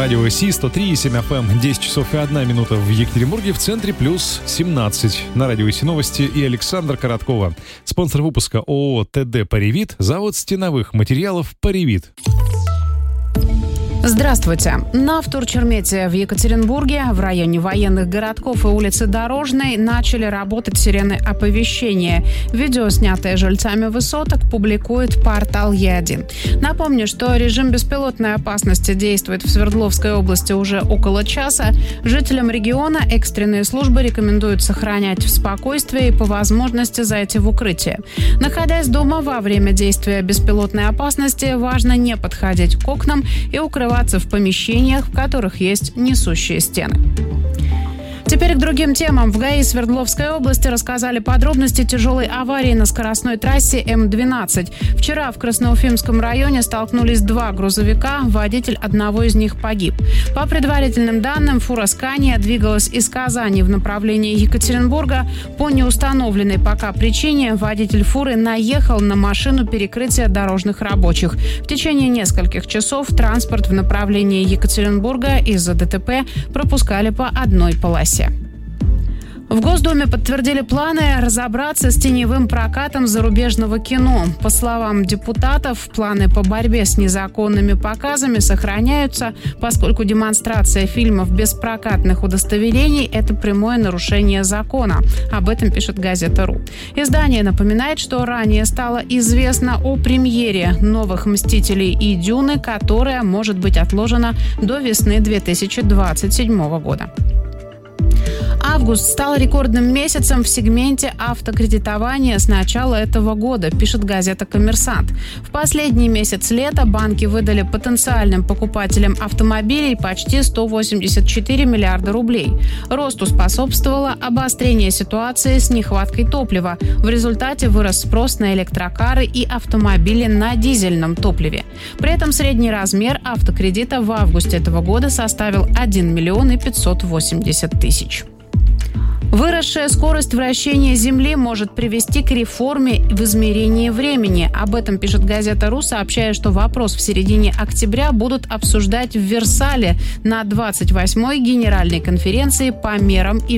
Радио Си 103,7 FM, 10 часов и 1 минута в Екатеринбурге, в центре плюс 17. На Радио Си новости и Александра Короткова. Спонсор выпуска ООО ТД «Паривит», завод стеновых материалов «Паривит». Здравствуйте. На вторчермете в Екатеринбурге в районе военных городков и улицы Дорожной начали работать сирены оповещения. Видео, снятое жильцами высоток, публикует портал Е1. Напомню, что режим беспилотной опасности действует в Свердловской области уже около часа. Жителям региона экстренные службы рекомендуют сохранять спокойствие и по возможности зайти в укрытие. Находясь дома во время действия беспилотной опасности, важно не подходить к окнам и укрываться в помещениях, в которых есть несущие стены. Теперь к другим темам. В ГАИ Свердловской области рассказали подробности тяжелой аварии на скоростной трассе М-12. Вчера в Красноуфимском районе столкнулись два грузовика, водитель одного из них погиб. По предварительным данным, фура «Скания» двигалась из Казани в направлении Екатеринбурга. По неустановленной пока причине водитель фуры наехал на машину перекрытия дорожных рабочих. В течение нескольких часов транспорт в направлении Екатеринбурга из-за ДТП пропускали по одной полосе. В Госдуме подтвердили планы разобраться с теневым прокатом зарубежного кино. По словам депутатов, планы по борьбе с незаконными показами сохраняются, поскольку демонстрация фильмов без прокатных удостоверений – это прямое нарушение закона. Об этом пишет газета.ру. Издание напоминает, что ранее стало известно о премьере новых «Мстителей» и «Дюны», которая может быть отложена до весны 2027 года. Август стал рекордным месяцем в сегменте автокредитования с начала этого года, пишет газета «Коммерсант». В последний месяц лета банки выдали потенциальным покупателям автомобилей почти 184 миллиарда рублей. Росту способствовало обострение ситуации с нехваткой топлива. В результате вырос спрос на электрокары и автомобили на дизельном топливе. При этом средний размер автокредита в августе этого года составил 1 миллион 580 тысяч. Выросшая скорость вращения Земли может привести к реформе в измерении времени. Об этом пишет газета.ру, сообщая, что вопрос в середине октября будут обсуждать в Версале на 28-й Генеральной конференции по мерам и